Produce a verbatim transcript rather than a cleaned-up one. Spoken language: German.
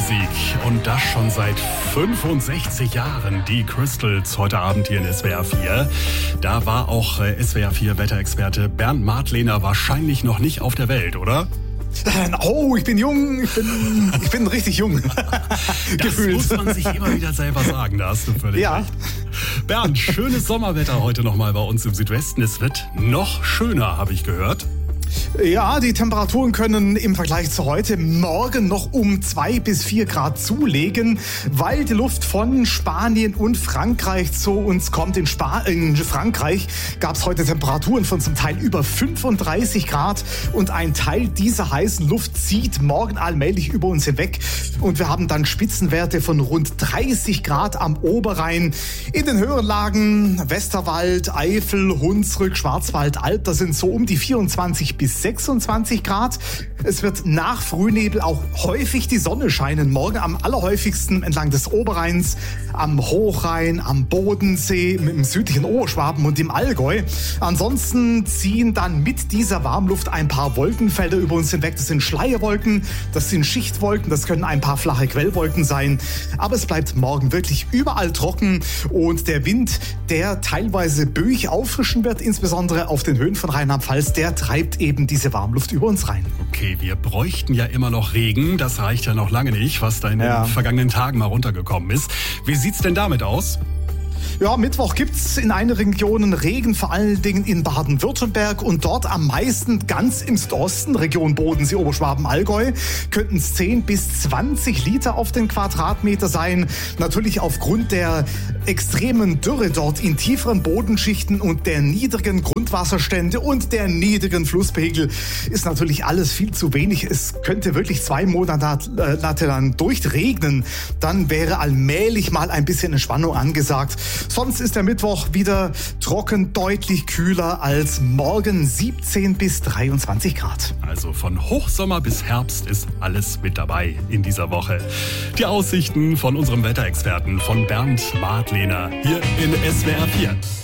Musik und das schon seit fünfundsechzig Jahren. Die Crystals heute Abend hier in S W R vier. Da war auch S W R vier Wetterexperte Bernd Martlehner wahrscheinlich noch nicht auf der Welt, oder? Oh, ich bin jung, ich bin, ich bin richtig jung. Das Gefühlt. muss man sich immer wieder selber sagen, da hast du völlig Ja. recht. Bernd, schönes Sommerwetter heute nochmal bei uns im Südwesten. Es wird noch schöner, habe ich gehört. Ja, die Temperaturen können im Vergleich zu heute morgen noch um zwei bis vier Grad zulegen, weil die Luft von Spanien und Frankreich zu uns kommt. In, Spa- in Frankreich gab es heute Temperaturen von zum Teil über fünfunddreißig Grad und ein Teil dieser heißen Luft zieht morgen allmählich über uns hinweg und wir haben dann Spitzenwerte von rund dreißig Grad am Oberrhein. In den höheren Lagen Westerwald, Eifel, Hunsrück, Schwarzwald, Alb, das sind so um die vierundzwanzig bis sechsundzwanzig Grad. Es wird nach Frühnebel auch häufig die Sonne scheinen. Morgen am allerhäufigsten entlang des Oberrheins, am Hochrhein, am Bodensee, im südlichen Oberschwaben und im Allgäu. Ansonsten ziehen dann mit dieser Warmluft ein paar Wolkenfelder über uns hinweg. Das sind Schleierwolken, das sind Schichtwolken, das können ein paar flache Quellwolken sein. Aber es bleibt morgen wirklich überall trocken und der Wind, der teilweise böig auffrischen wird, insbesondere auf den Höhen von Rheinland-Pfalz, der treibt eben diese Warmluft über uns rein. Okay, wir bräuchten ja immer noch Regen. Das reicht ja noch lange nicht, was da in den Ja. vergangenen Tagen mal runtergekommen ist. Wie sieht's denn damit aus? Ja, Mittwoch gibt's in einigen Regionen Regen, vor allen Dingen in Baden-Württemberg und dort am meisten ganz im Südosten, Region Bodensee, Oberschwaben, Allgäu, könnten es zehn bis zwanzig Liter auf den Quadratmeter sein. Natürlich aufgrund der extremen Dürre dort in tieferen Bodenschichten und der niedrigen Grundwasserstände und der niedrigen Flusspegel ist natürlich alles viel zu wenig. Es könnte wirklich zwei Monate lang durchregnen. Dann wäre allmählich mal ein bisschen Entspannung angesagt. Sonst ist der Mittwoch wieder trocken, deutlich kühler als morgen, siebzehn bis dreiundzwanzig Grad. Also von Hochsommer bis Herbst ist alles mit dabei in dieser Woche. Die Aussichten von unserem Wetterexperten, von Bernd Martlehner, hier in S W R vier.